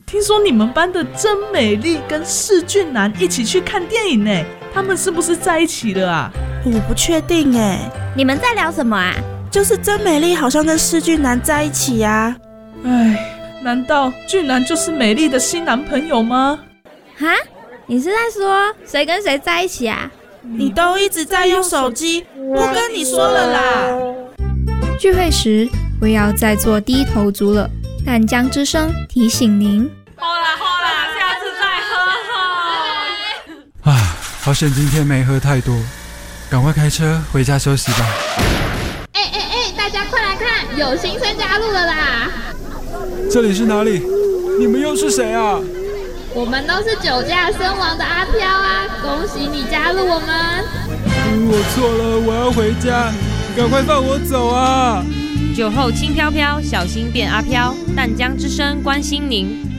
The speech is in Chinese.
听说你们班的真美丽跟世俊男一起去看电影呢，他们是不是在一起了啊？ 我不确定哎。 你们在聊什么啊？ 就是真美丽好像跟世俊男在一起啊。 难道俊男就是美丽的新男朋友吗？ 哈？你是在说谁跟谁在一起啊？ 你都一直在用手机，不跟你说了啦。 聚会时不要再做低头族了。淡江之声提醒您。 好啦，下次再喝哈。 好险今天没喝太多，赶快开车回家休息吧。 大家快来看，有新生加入了啦！ 这里是哪里？你们又是谁啊？ 我们都是酒驾身亡的阿飘啊！恭喜你加入我们！ 我错了，我要回家，赶快放我走啊！ 酒后轻飘飘，小心变阿飘。淡江之声关心您。